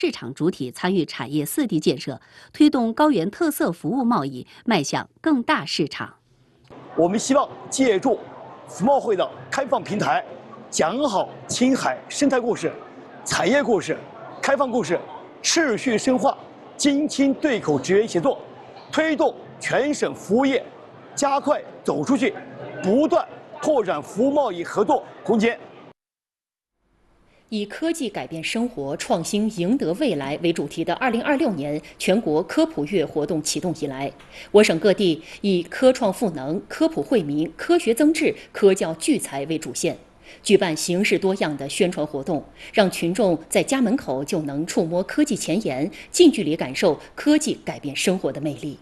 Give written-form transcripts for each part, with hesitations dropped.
市场主体参与产业4D 建设，推动高原特色服务贸易迈向更大市场。 我们希望借助服贸会的开放平台，讲好青海生态故事、产业故事、开放故事，持续深化京青对口职员协作，推动全省服务业加快走出去，不断拓展服务贸易合作空间。 以科技改变生活、创新赢得未来为主题的2026年全国科普月活动启动以来，我省各地以科创赋能、科普惠民、科学增智、科教聚财为主线，举办形式多样的宣传活动，让群众在家门口就能触摸科技前沿，近距离感受科技改变生活的魅力。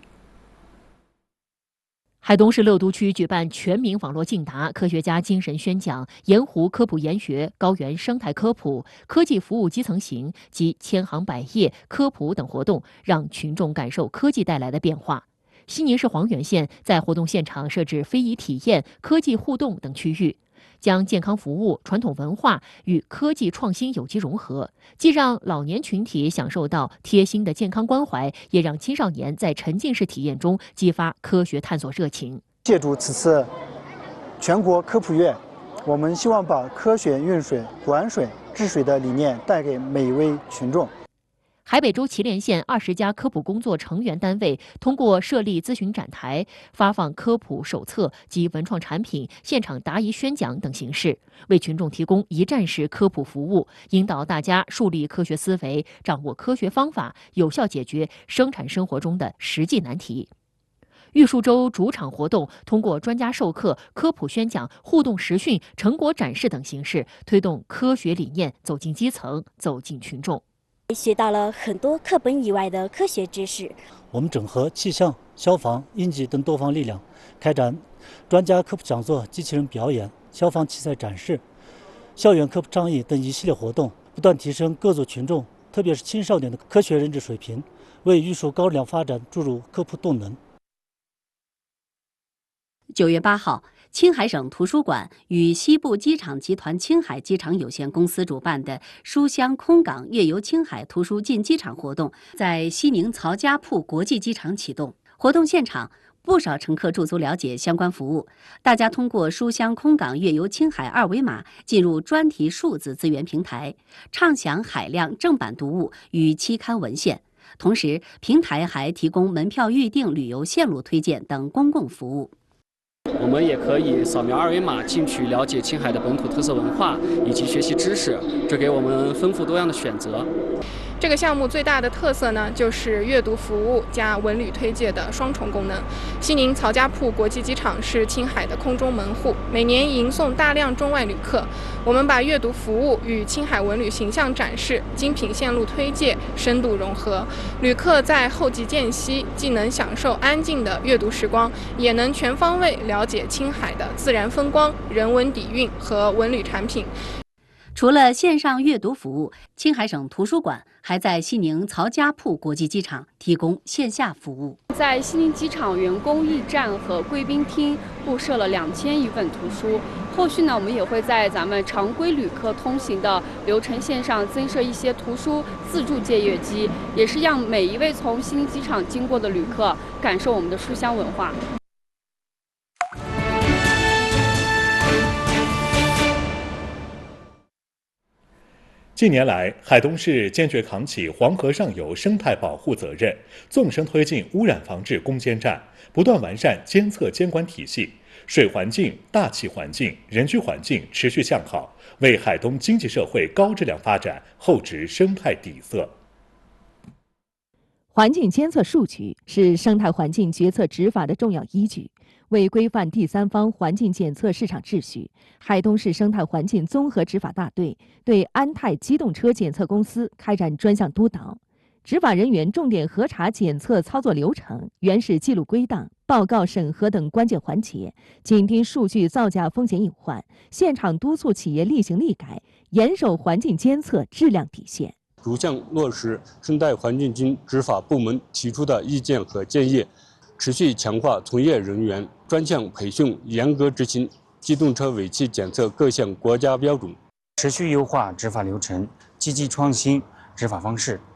海东市乐都区举办全民网络竞答、科学家精神宣讲、盐湖科普研学、高原生态科普、科技服务基层行及千行百业科普等活动，让群众感受科技带来的变化。西宁市黄原县在活动现场设置非遗体验、科技互动等区域，将健康服务、传统文化与科技创新有机融合，既让老年群体享受到贴心的健康关怀，也让青少年在沉浸式体验中激发科学探索热情。 借助此次全国科普月，我们希望把科学运水、管水、治水的理念带给每一位群众。 海北州祁连县20家科普工作成员单位通过设立咨询展台、发放科普手册及文创产品、现场答疑宣讲等形式，为群众提供一站式科普服务，引导大家树立科学思维，掌握科学方法，有效解决生产生活中的实际难题。玉树州主场活动通过专家授课、科普宣讲、互动实训、成果展示等形式，推动科学理念走进基层、走进群众。 学到了很多课本以外的科学知识。 我们整合气象、消防、应急等多方力量，开展专家科普讲座、机器人表演、消防器材展示、校园科普倡议等一系列活动，不断提升各族群众，特别是青少年的科学认知水平，为玉树高质量发展注入科普动能。 9月8号，青海省图书馆与西部机场集团青海机场有限公司主办的“书香空港乐游青海”图书进机场活动在西宁曹家铺国际机场启动。活动现场，不少乘客驻足了解相关服务，大家通过“书香空港乐游青海”2维码进入专题数字资源平台，畅享海量正版读物与期刊文献。同时，平台还提供门票预订、旅游线路推荐等公共服务。 我们也可以扫描2维码进去了解青海的本土特色文化以及学习知识，这给我们丰富多样的选择。 这个项目最大的特色呢，就是阅读服务加文旅推介的双重功能。西宁曹家铺国际机场是青海的空中门户，每年迎送大量中外旅客。我们把阅读服务与青海文旅形象展示、精品线路推介深度融合，旅客在后集间隙既能享受安静的阅读时光，也能全方位了解青海的自然风光、人文底蕴和文旅产品。 除了线上阅读服务，青海省图书馆还在西宁曹家铺国际机场提供线下服务。 在西宁机场员工驿站和贵宾厅布设了2000余份图书。后续呢，我们也会在咱们常规旅客通行的流程线上增设一些图书自助借阅机，也是让每一位从西宁机场经过的旅客感受我们的书香文化。 近年来，海东市坚决扛起黄河上游生态保护责任，纵深推进污染防治攻坚战，不断完善监测监管体系，水环境、大气环境、人居环境持续向好，为海东经济社会高质量发展厚植生态底色。 环境监测数据是生态环境决策执法的重要依据。为规范第三方环境检测市场秩序，海东市生态环境综合执法大队对安泰机动车检测公司开展专项督导，执法人员重点核查检测操作流程、原始记录归档、报告审核等关键环节，紧盯数据造假风险隐患，现场督促企业立行立改，严守环境监测质量底线。 逐项落实生态环境局执法部门提出的意见和建议，持续强化从业人员专项培训，严格执行机动车尾气检测各项国家标准， 持续优化执法流程，积极创新执法方式，